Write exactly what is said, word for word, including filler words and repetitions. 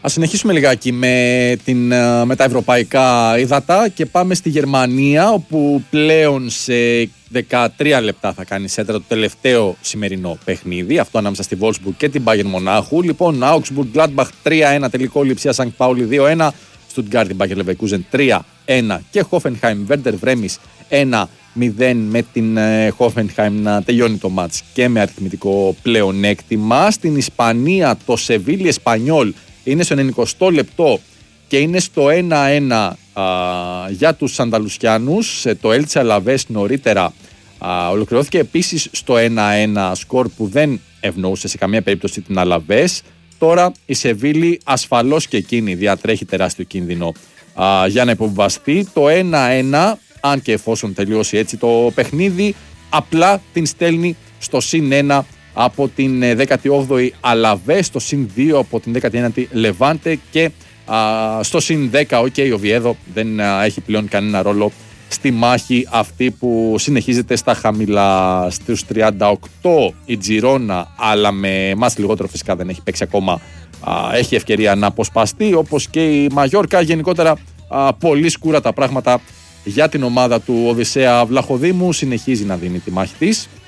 Ας συνεχίσουμε λιγάκι με, την, με τα ευρωπαϊκά ύδατα και πάμε στη Γερμανία, όπου πλέον σε δεκατρία λεπτά θα κάνει σέντρα το τελευταίο σημερινό παιχνίδι, αυτό ανάμεσα στη Wolfsburg και την Bayern Μονάχου. Λοιπόν, Augsburg Gladbach τρία ένα, τελικό Λειψία Sankt Pauli δύο ένα, Stuttgart Bayer Leverkusen τρία ένα και Hoffenheim Werder Bremen ένα μηδέν, με την Hoffenheim να τελειώνει το μάτς και με αριθμητικό πλεονέκτημα. Στην Ισπανία το Σεβίλη Εσπανιόλ είναι στο ενενηκοστό λεπτό και είναι στο ένα ένα α, για τους Ανταλουσιάνους. Το Έλτσε Αλαβές νωρίτερα α, ολοκληρώθηκε επίσης στο ένα ένα, σκορ που δεν ευνοούσε σε καμία περίπτωση την Αλαβές. Τώρα η Σεβίλη ασφαλώς και εκείνη διατρέχει τεράστιο κίνδυνο α, για να υποβιβαστεί. Το ένα ένα, αν και εφόσον τελειώσει έτσι το παιχνίδι, απλά την στέλνει στο συν ένα από την δέκατη όγδοη Αλαβές, στο συν δύο από την δέκατη ένατη Λεβάντε και α, στο συν δέκα ο okay, ο Βιέδο δεν α, έχει πλέον κανένα ρόλο στη μάχη αυτή που συνεχίζεται στα χαμηλά. Στους τριάντα οκτώ η Τζιρόνα, αλλά με εμάς λιγότερο φυσικά, δεν έχει παίξει ακόμα, α, έχει ευκαιρία να αποσπαστεί, όπως και η Μαγιόρκα. Γενικότερα α, πολύ σκούρα τα πράγματα για την ομάδα του Οδυσσέα Βλαχοδήμου, συνεχίζει να δίνει τη μάχη της.